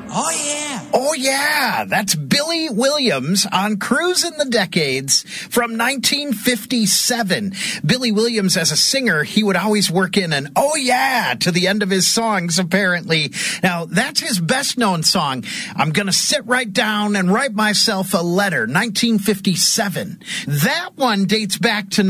Oh, yeah. Oh, yeah. That's Billy Williams on Cruisin' the Decades from 1957. Billy Williams, as a singer, he would always work in an oh, yeah to the end of his songs, apparently. Now, that's his best-known song. I'm going to sit right down and write myself a letter, 1957. That one dates back to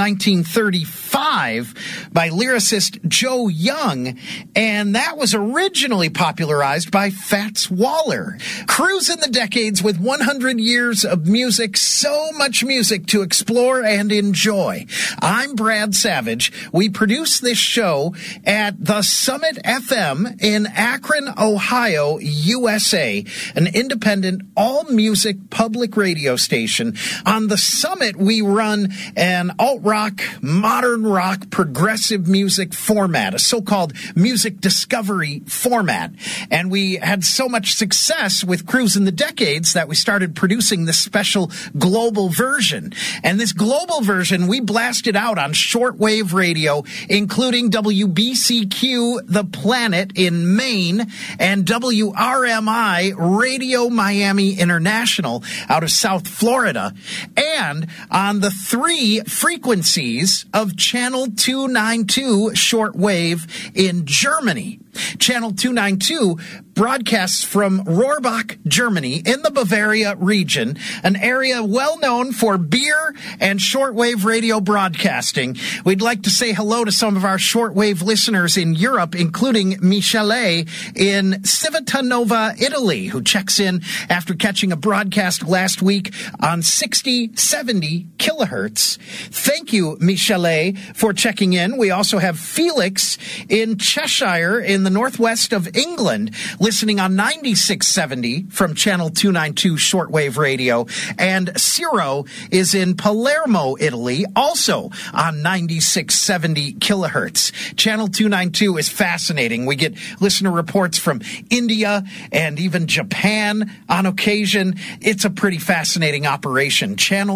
1935 by lyricist Joe Young, and that was originally popularized by Fats Waller. Cruisin' the Decades with 100 years of music, so much music to explore and enjoy. I'm Brad Savage. We produce this show at the Summit FM in Akron, Ohio, USA, an independent all-music public radio station. On the Summit, we run an alt-rock, modern rock, progressive music format, a so-called music discovery format. And we had so much success with Cruisin' the Decades that we started producing this special global version. And this global version, we blasted out on shortwave radio, including WBCQ The Planet in Maine and WRMI Radio Miami International out of South Florida, and on the 3 frequencies of Channel 292 shortwave in Germany. Channel 292 broadcasts from Rohrbach, Germany, in the Bavaria region, an area well known for beer and shortwave radio broadcasting. We'd like to say hello to some of our shortwave listeners in Europe, including Michele in Civitanova, Italy, who checks in after catching a broadcast last week on 6070 kilohertz. Thank you, Michele, for checking in. We also have Felix in Cheshire, in the northwest of England, listening on 9670 from Channel 292 shortwave radio. And Ciro is in Palermo, Italy, also on 9670 kilohertz. Channel 292 is fascinating. We get listener reports from India and even Japan on occasion. It's a pretty fascinating operation.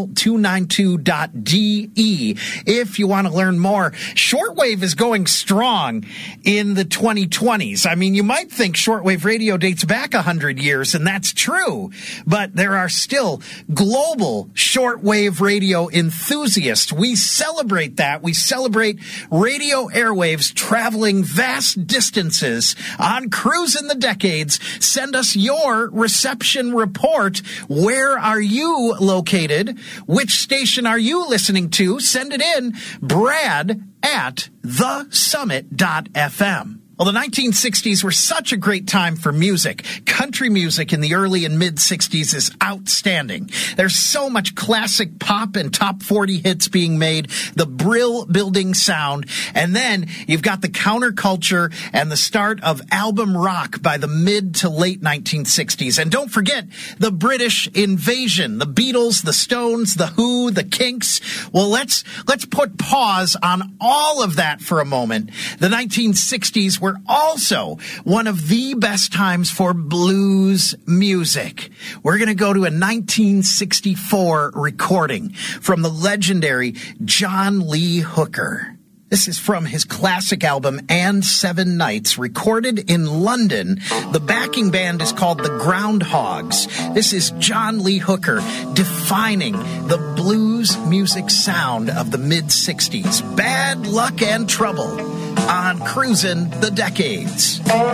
Channel292.de if you want to learn more. Shortwave is going strong in the 2020s. I mean, you might think shortwave radio dates back 100 years, and that's true, but there are still global shortwave radio enthusiasts. We celebrate that. We celebrate radio airwaves traveling vast distances on Cruisin' the Decades. Send us your reception report. Where are you located? Which station are you listening to? Send it in, brad@thesummit.fm. Well, the 1960s were such a great time for music. Country music in the early and mid-60s is outstanding. There's so much classic pop and top 40 hits being made, the Brill-building sound, and then you've got the counterculture and the start of album rock by the mid to late 1960s. And don't forget the British invasion, the Beatles, the Stones, the Who, the Kinks. Well, let's put pause on all of that for a moment. The 1960s were also one of the best times for blues music. We're going to go to a 1964 recording from the legendary John Lee Hooker. This is from his classic album, And Seven Nights, recorded in London. The backing band is called the Groundhogs. This is John Lee Hooker defining the blues music sound of the mid-60s. Bad Luck and Trouble on Cruisin' the Decades.